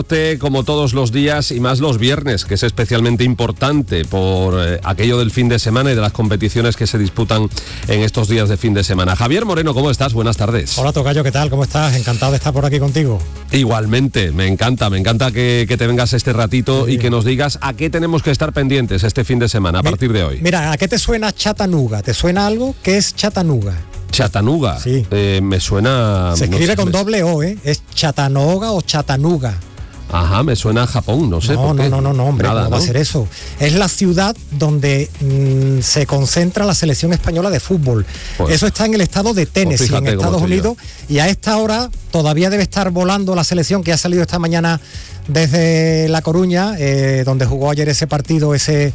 Como todos los días y más los viernes, que es especialmente importante por aquello del fin de semana y de las competiciones que se disputan en estos días de fin de semana. Javier Moreno, ¿cómo estás? Buenas tardes. Hola Tocayo, ¿qué tal? ¿Cómo estás? Encantado de estar por aquí contigo. Igualmente, me encanta que te vengas este ratito y que nos digas a qué tenemos que estar pendientes este fin de semana a partir de hoy. Mira, ¿a qué te suena Chattanooga? ¿Te suena algo? ¿Qué es Chattanooga? Chattanooga, sí. Me suena... Se escribe con doble O, ¿Es Chattanooga o Chattanooga? Ajá, me suena a Japón, no sé. No, hombre, nada, ¿cómo va a ser eso? Es la ciudad donde se concentra la selección española de fútbol. Pues, eso está en el estado de Tennessee, en Estados Unidos, y a esta hora todavía debe estar volando la selección que ha salido esta mañana desde La Coruña, donde jugó ayer ese partido, ese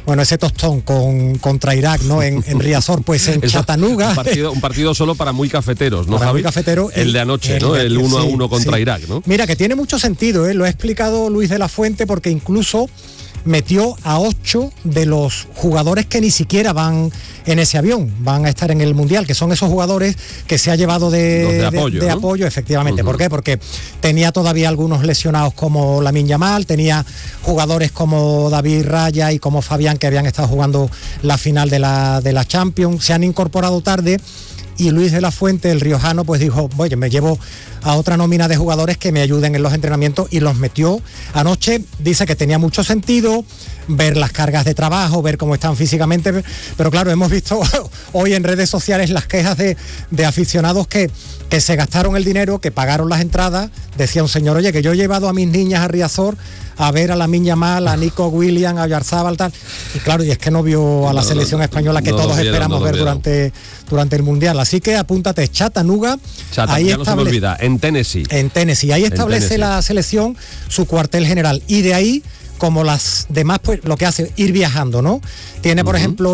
tostón contra Irak, ¿no? En Riazor, pues en Chattanooga. Un partido solo para muy cafeteros, ¿no, Javi? Muy cafetero. El de anoche, ¿no? El 1-1 contra Irak, ¿no? Mira, que tiene mucho sentido, lo ha explicado Luis de la Fuente, porque incluso metió a 8 de los jugadores que ni siquiera van en ese avión, van a estar en el Mundial, que son esos jugadores que se ha llevado de apoyo, efectivamente. ¿Por qué? Porque tenía todavía algunos lesionados como Lamine Yamal, tenía jugadores como David Raya y como Fabián que habían estado jugando la final de la Champions, se han incorporado tarde. Y Luis de la Fuente, el riojano, pues dijo, oye, me llevo a otra nómina de jugadores que me ayuden en los entrenamientos, y los metió anoche. Dice que tenía mucho sentido ver las cargas de trabajo, ver cómo están físicamente, pero claro, hemos visto hoy en redes sociales las quejas de aficionados que se gastaron el dinero, que pagaron las entradas. Decía un señor, oye, que yo he llevado a mis niñas a Riazor a ver a Lamine Yamal, a Nico Williams, a Oyarzábal, tal. Y claro, y es que no vio a la selección española que todos esperamos ver durante el Mundial. Así que apúntate, Chattanooga. Ahí no se me olvida, en Tennessee. En Tennessee, ahí establece la selección su cuartel general. Y de ahí, como las demás, pues lo que hace, ir viajando, ¿no? Tiene, por ejemplo,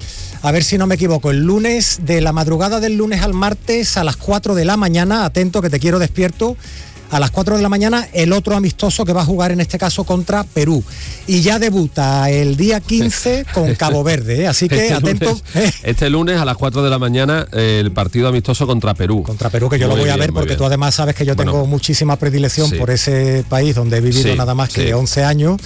a ver si no me equivoco, el lunes, de la madrugada del lunes al martes a las 4 de la mañana, atento que te quiero despierto, a las 4 de la mañana, el otro amistoso que va a jugar en este caso contra Perú. Y ya debuta el día 15 con Cabo Verde, así que atento. Este lunes a las 4 de la mañana el partido amistoso contra Perú. Contra Perú, que yo lo voy a ver porque tú además sabes que yo tengo muchísima predilección por ese país donde he vivido nada más que 11 años.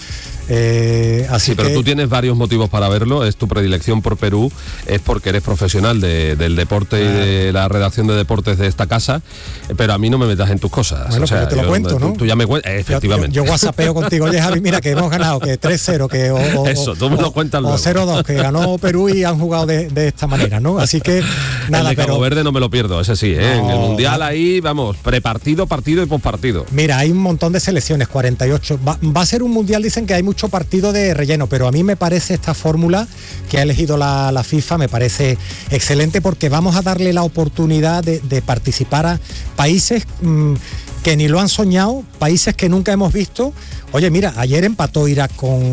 Así pero tú tienes varios motivos para verlo. Es tu predilección por Perú, es porque eres profesional del deporte y de la redacción de deportes de esta casa, pero a mí no me metas en tus cosas. Bueno, yo te lo cuento, ¿no? Tú ya me cuentas, efectivamente. Yo whatsappeo contigo, oye Javi, mira que hemos ganado, que 3-0, que eso, tú me lo cuentas luego. O 0-2, que ganó Perú y han jugado de esta manera, ¿no? Así que nada, el de Cabo Verde no me lo pierdo, ese sí, en el Mundial ahí, vamos, prepartido, partido y pospartido. Mira, hay un montón de selecciones, 48. Va a ser un Mundial, dicen que hay mucho partido de relleno, pero a mí me parece esta fórmula que ha elegido la FIFA, me parece excelente, porque vamos a darle la oportunidad de participar a países que ni lo han soñado, países que nunca hemos visto. Oye, mira, ayer empató Irak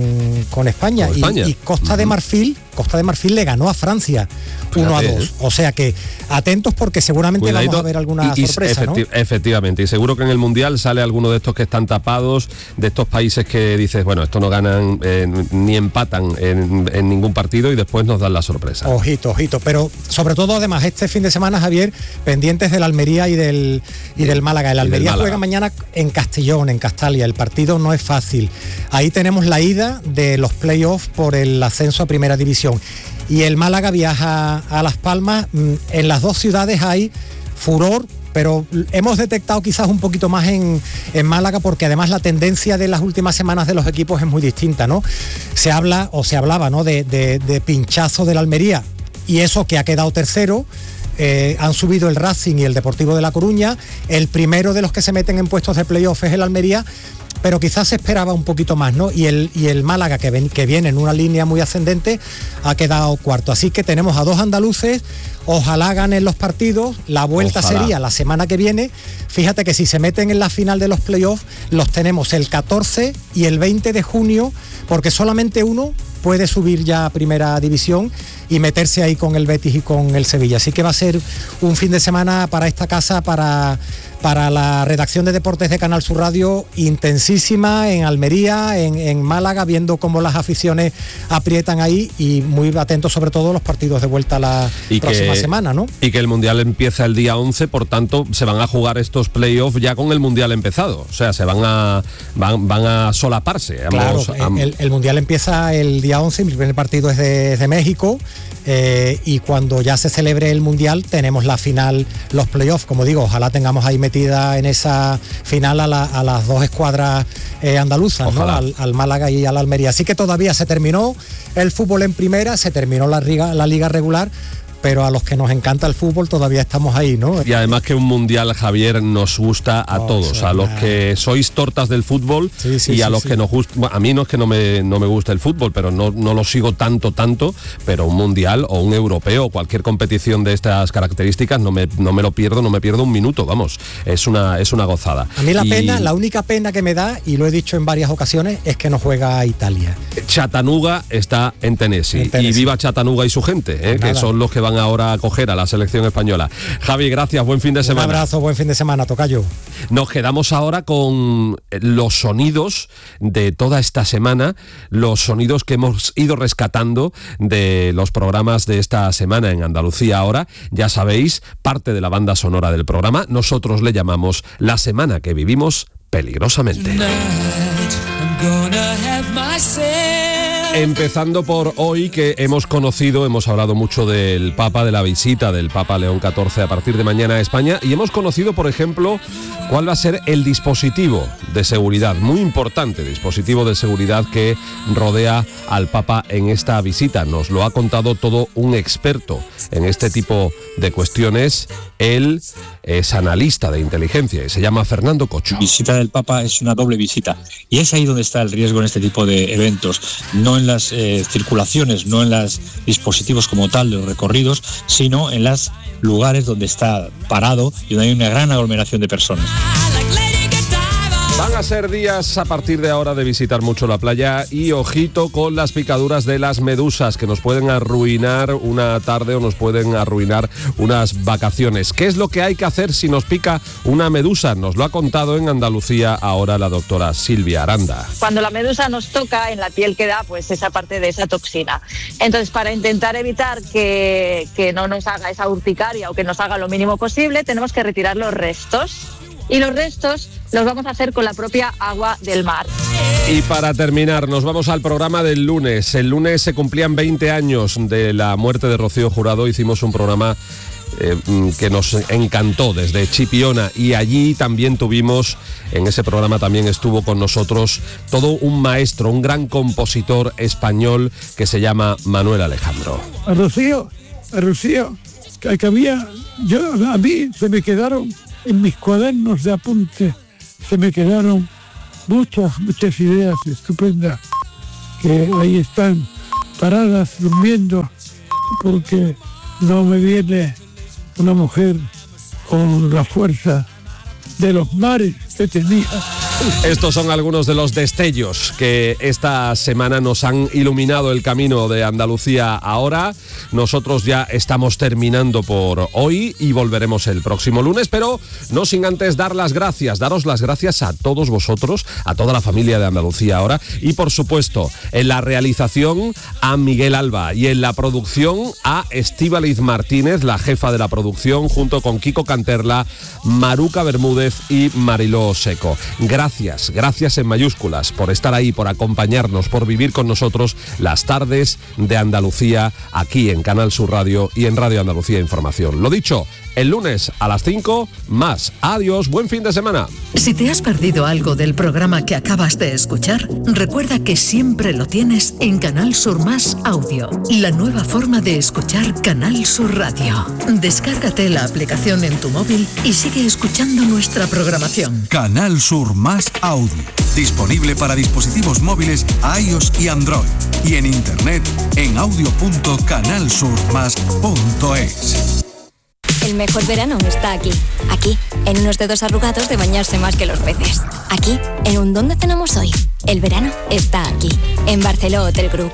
con España, y Costa de Marfil le ganó a Francia 1-2. O sea que atentos, porque seguramente vamos a ver alguna sorpresa, ¿no? Efectivamente, y seguro que en el Mundial sale alguno de estos que están tapados, de estos países que dices, bueno, estos no ganan ni empatan en ningún partido, y después nos dan la sorpresa. Ojito, pero sobre todo además este fin de semana, Javier, pendientes del Almería y del Málaga. El Almería juega mañana en Castellón, en Castalia. El partido no es fácil. Ahí tenemos la ida de los playoffs por el ascenso a Primera División. Y el Málaga viaja a Las Palmas. En las dos ciudades hay furor, pero hemos detectado quizás un poquito más en Málaga, porque además la tendencia de las últimas semanas de los equipos es muy distinta, ¿no? Se hablaba, ¿no? de pinchazo del Almería, y eso que ha quedado tercero. Han subido el Racing y el Deportivo de La Coruña. El primero de los que se meten en puestos de playoff es el Almería, pero quizás se esperaba un poquito más, ¿no? Y el Málaga, que viene en una línea muy ascendente, ha quedado cuarto. Así que tenemos a dos andaluces. Ojalá ganen los partidos. La vuelta sería la semana que viene. Fíjate que si se meten en la final de los playoffs, los tenemos el 14 y el 20 de junio, porque solamente uno puede subir ya a Primera División y meterse ahí con el Betis y con el Sevilla. Así que va a ser un fin de semana para esta casa para para la redacción de deportes de Canal Sur Radio, intensísima en Almería, en Málaga, viendo cómo las aficiones aprietan ahí, y muy atentos sobre todo a los partidos de vuelta la próxima semana, ¿no? Y que el Mundial empieza el día 11, por tanto se van a jugar estos playoffs ya con el Mundial empezado, o sea, se van a solaparse. Claro, el Mundial empieza el día 11, el primer partido es de México, y cuando ya se celebre el Mundial tenemos la final, los playoffs, como digo, ojalá tengamos ahí metida en esa final a las dos escuadras andaluzas, ¿no? Al Málaga y al Almería. Así que todavía se terminó el fútbol en primera, se terminó la liga regular, pero a los que nos encanta el fútbol todavía estamos ahí, ¿no? Y además que un Mundial, Javier, nos gusta a todos, a los que sois tortas del fútbol, y a los que nos gusta. Bueno, a mí no es que no me gusta el fútbol, pero no lo sigo tanto, pero un Mundial o un europeo, cualquier competición de estas características, no me lo pierdo, no me pierdo un minuto, vamos, es una gozada. A mí la única pena que me da, y lo he dicho en varias ocasiones, es que no juega Italia. Chattanooga está en Tennessee, y viva Chattanooga y su gente, que son los que van ahora a acoger a la selección española. Javi, gracias, buen fin de semana. Un abrazo, buen fin de semana, tocayo. Nos quedamos ahora con los sonidos de toda esta semana, los sonidos que hemos ido rescatando de los programas de esta semana en Andalucía Ahora. Ya sabéis, parte de la banda sonora del programa, nosotros le llamamos La Semana que Vivimos Peligrosamente. Empezando por hoy, que hemos hablado mucho del Papa, de la visita del Papa León XIV a partir de mañana a España, y hemos conocido, por ejemplo, cuál va a ser el dispositivo de seguridad, muy importante dispositivo de seguridad que rodea al Papa en esta visita. Nos lo ha contado todo un experto en este tipo de cuestiones. Él es analista de inteligencia y se llama Fernando Cocho. La visita del Papa es una doble visita, y es ahí donde está el riesgo en este tipo de eventos, no en las circulaciones, no en los dispositivos como tal de los recorridos, sino en los lugares donde está parado y donde hay una gran aglomeración de personas. Van a ser días a partir de ahora de visitar mucho la playa, y ojito con las picaduras de las medusas, que nos pueden arruinar una tarde o nos pueden arruinar unas vacaciones. ¿Qué es lo que hay que hacer si nos pica una medusa? Nos lo ha contado en Andalucía Ahora la doctora Silvia Aranda. Cuando la medusa nos toca, en la piel queda pues esa parte de esa toxina. Entonces, para intentar evitar que no nos haga esa urticaria o que nos haga lo mínimo posible, tenemos que retirar los restos. Y los restos los vamos a hacer con la propia agua del mar. Y para terminar, nos vamos al programa del lunes. El lunes se cumplían 20 años de la muerte de Rocío Jurado. Hicimos un programa que nos encantó desde Chipiona, y allí también tuvimos, en ese programa también estuvo con nosotros todo un maestro, un gran compositor español que se llama Manuel Alejandro. A Rocío, que a mí se me quedaron en mis cuadernos de apuntes, se me quedaron muchas ideas estupendas que ahí están paradas durmiendo, porque no me viene una mujer con la fuerza de los mares que tenía. Estos son algunos de los destellos que esta semana nos han iluminado el camino de Andalucía Ahora. Nosotros ya estamos terminando por hoy y volveremos el próximo lunes, pero no sin antes daros las gracias a todos vosotros, a toda la familia de Andalucía Ahora, y por supuesto en la realización a Miguel Alba, y en la producción a Estíbaliz Martínez, la jefa de la producción, junto con Kiko Canterla, Maruca Bermúdez y Mariló Seco. Gracias en mayúsculas por estar ahí, por acompañarnos, por vivir con nosotros las tardes de Andalucía aquí en Canal Sur Radio y en Radio Andalucía Información. Lo dicho, el lunes a las 5 más. Adiós, buen fin de semana. Si te has perdido algo del programa que acabas de escuchar, recuerda que siempre lo tienes en Canal Sur Más Audio, la nueva forma de escuchar Canal Sur Radio. Descárgate la aplicación en tu móvil y sigue escuchando nuestra programación. Canal Sur Más Audio, disponible para dispositivos móviles iOS y Android, y en internet en audio.canalsurmas.es. El mejor verano está aquí. Aquí, en unos dedos arrugados de bañarse más que los peces. Aquí, en un ¿dónde cenamos hoy? El verano está aquí, en Barceló Hotel Group.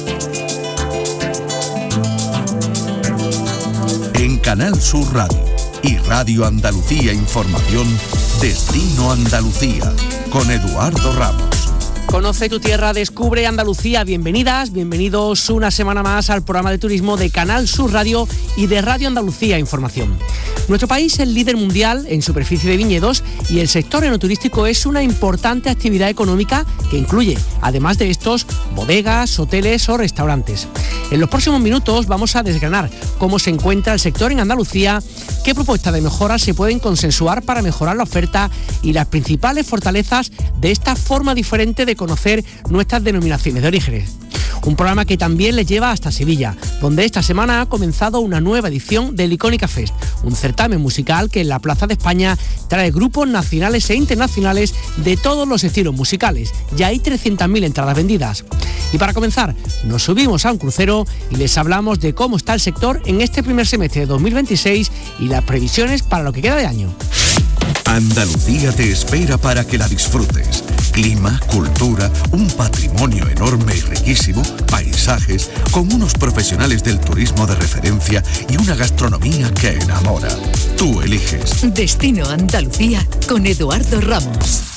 En Canal Sur Radio, y Radio Andalucía Información, Destino Andalucía, con Eduardo Ramos. Conoce tu tierra, descubre Andalucía. Bienvenidas, bienvenidos una semana más al programa de turismo de Canal Sur Radio y de Radio Andalucía Información. Nuestro país es líder mundial en superficie de viñedos y el sector enoturístico es una importante actividad económica que incluye, además de estos, bodegas, hoteles o restaurantes. En los próximos minutos vamos a desgranar cómo se encuentra el sector en Andalucía, qué propuestas de mejora se pueden consensuar para mejorar la oferta y las principales fortalezas de esta forma diferente de conocer nuestras denominaciones de orígenes. Un programa que también les lleva hasta Sevilla, donde esta semana ha comenzado una nueva edición del Icónica Fest, un certamen musical que en la Plaza de España trae grupos nacionales e internacionales de todos los estilos musicales. Ya hay 300.000 entradas vendidas. Y para comenzar, nos subimos a un crucero y les hablamos de cómo está el sector en este primer semestre de 2026 y las previsiones para lo que queda de año. Andalucía te espera para que la disfrutes. Clima, cultura, un patrimonio enorme y riquísimo, paisajes, con unos profesionales del turismo de referencia y una gastronomía que enamora. Tú eliges. Destino Andalucía con Eduardo Ramos.